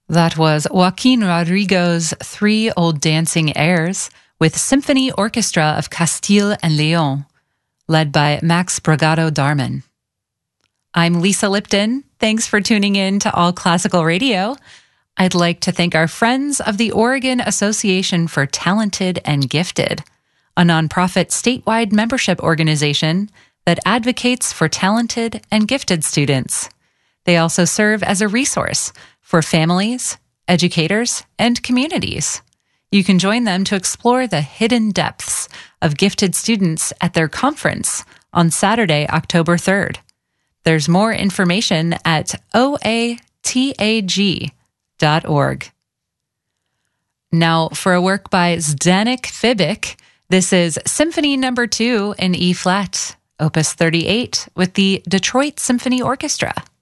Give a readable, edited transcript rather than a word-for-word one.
That was Joaquin Rodrigo's Three Old Dancing Airs with Symphony Orchestra of Castile and Leon, led by Max Bragado Darman. I'm Lisa Lipton. Thanks for tuning in to All Classical Radio. I'd like to thank our friends of the Oregon Association for Talented and Gifted, a nonprofit statewide membership organization that advocates for talented and gifted students. They also serve as a resource for families, educators, and communities. You can join them to explore the hidden depths of gifted students at their conference on Saturday, October 3rd. There's more information at oatag.org. Now, for a work by Zdenek Fibik, this is Symphony No. 2 in E-flat, Opus 38, with the Detroit Symphony Orchestra.